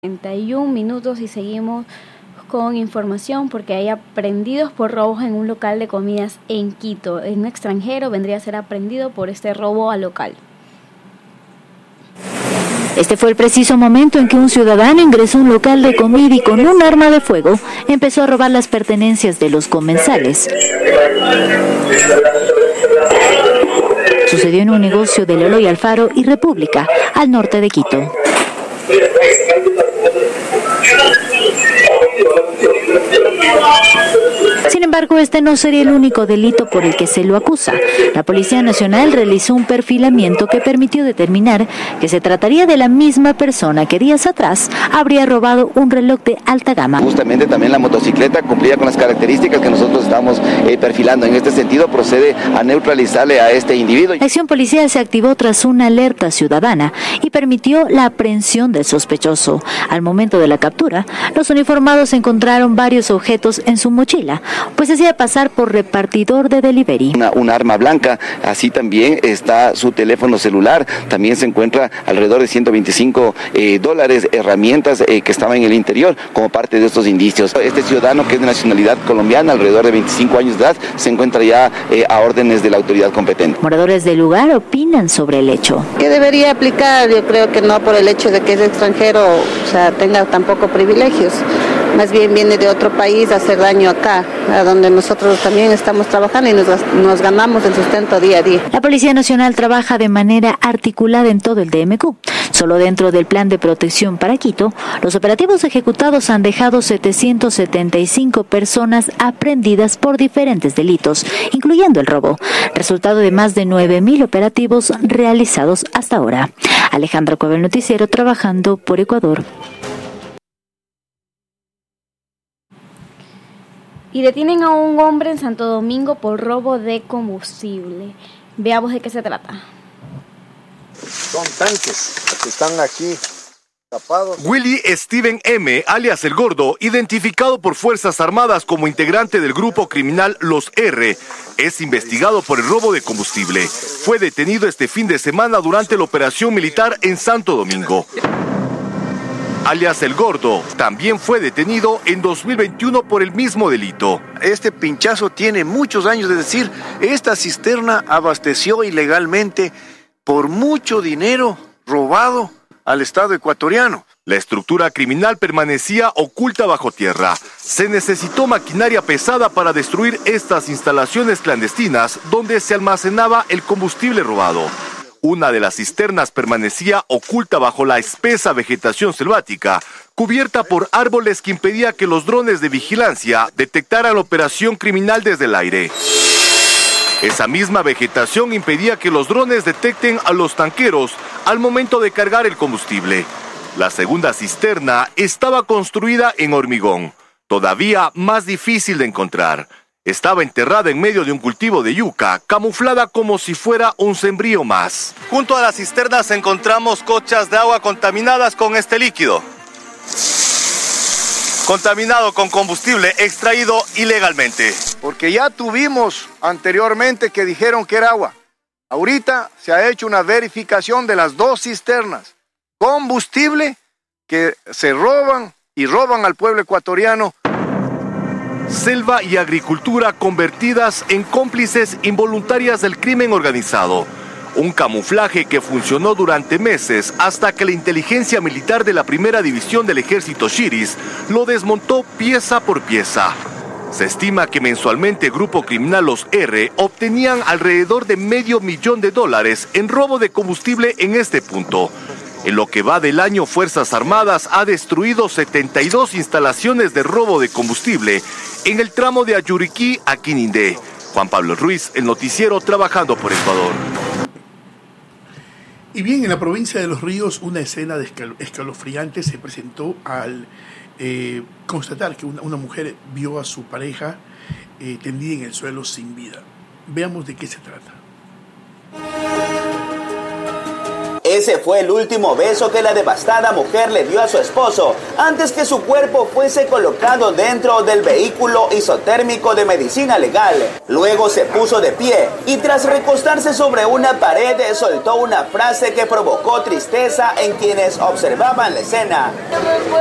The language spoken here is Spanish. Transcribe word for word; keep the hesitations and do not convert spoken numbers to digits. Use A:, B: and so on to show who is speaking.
A: treinta y un minutos y seguimos con información porque hay aprehendidos por robos en un local de comidas en Quito. Un extranjero vendría a ser aprehendido por este robo al local.
B: Este fue el preciso momento en que un ciudadano ingresó a un local de comida y con un arma de fuego empezó a robar las pertenencias de los comensales. Sucedió en un negocio de Eloy Alfaro y República, al norte de Quito. Sin embargo, este no sería el único delito por el que se lo acusa. La Policía Nacional realizó un perfilamiento que permitió determinar que se trataría de la misma persona que días atrás habría robado un reloj de alta gama.
C: Justamente también la motocicleta cumplía con las características que nosotros estamos eh, perfilando. En este sentido, procede a neutralizarle a este individuo.
B: La acción policial se activó tras una alerta ciudadana y permitió la aprehensión del sospechoso. Al momento de la captura, los uniformados encontraron varios objetos en su mochila, pues hacía pasar por repartidor de delivery.
C: Una, una arma blanca, así también está su teléfono celular, también se encuentra alrededor de ciento veinticinco eh, dólares, herramientas eh, que estaban en el interior como parte de estos indicios. Este ciudadano, que es de nacionalidad colombiana, alrededor de veinticinco años de edad, se encuentra ya eh, a órdenes de la autoridad competente.
B: Moradores del lugar opinan sobre el hecho.
D: ¿Qué debería aplicar? Yo creo que no por el hecho de que es extranjero, o sea, tenga tampoco privilegios. Más bien viene de otro país a hacer daño acá, a donde nosotros también estamos trabajando y nos, nos ganamos el sustento día a día.
B: La Policía Nacional trabaja de manera articulada en todo el D M Q. Solo dentro del Plan de Protección para Quito, los operativos ejecutados han dejado setecientas setenta y cinco personas aprehendidas por diferentes delitos, incluyendo el robo, resultado de más de nueve mil operativos realizados hasta ahora. Alejandra Cueva, el noticiero, trabajando por Ecuador.
A: Y detienen a un hombre en Santo Domingo por robo de combustible. Veamos de qué se trata.
E: Son tanques que están aquí tapados.
F: Willy Steven M., alias El Gordo, identificado por Fuerzas Armadas como integrante del grupo criminal Los R, es investigado por el robo de combustible. Fue detenido este fin de semana durante la operación militar en Santo Domingo. Alias El Gordo, también fue detenido en dos mil veintiuno por el mismo delito.
E: Este pinchazo tiene muchos años, es decir, esta cisterna abasteció ilegalmente por mucho dinero robado al Estado ecuatoriano.
F: La estructura criminal permanecía oculta bajo tierra. Se necesitó maquinaria pesada para destruir estas instalaciones clandestinas donde se almacenaba el combustible robado. Una de las cisternas permanecía oculta bajo la espesa vegetación selvática, cubierta por árboles que impedía que los drones de vigilancia detectaran la operación criminal desde el aire. Esa misma vegetación impedía que los drones detecten a los tanqueros al momento de cargar el combustible. La segunda cisterna estaba construida en hormigón, todavía más difícil de encontrar. Estaba enterrada en medio de un cultivo de yuca, camuflada como si fuera un sembrío más. Junto a las cisternas encontramos cochas de agua contaminadas con este líquido. Contaminado con combustible extraído ilegalmente.
E: Porque ya tuvimos anteriormente que dijeron que era agua. Ahorita se ha hecho una verificación de las dos cisternas. Combustible que se roban y roban al pueblo ecuatoriano.
F: Selva y agricultura convertidas en cómplices involuntarias del crimen organizado. Un camuflaje que funcionó durante meses hasta que la inteligencia militar de la primera división del ejército Shiris lo desmontó pieza por pieza. Se estima que mensualmente el grupo criminal Los R obtenían alrededor de medio millón de dólares en robo de combustible en este punto. En lo que va del año, Fuerzas Armadas ha destruido setenta y dos instalaciones de robo de combustible en el tramo de Ayuriquí a Quinindé. Juan Pablo Ruiz, el noticiero, trabajando por Ecuador.
G: Y bien, en la provincia de Los Ríos, una escena de escal- escalofriante se presentó al eh, constatar que una, una mujer vio a su pareja eh, tendida en el suelo sin vida. Veamos de qué se trata.
H: Ese fue el último beso que la devastada mujer le dio a su esposo antes que su cuerpo fuese colocado dentro del vehículo isotérmico de medicina legal. Luego se puso de pie y tras recostarse sobre una pared soltó una frase que provocó tristeza en quienes observaban la escena.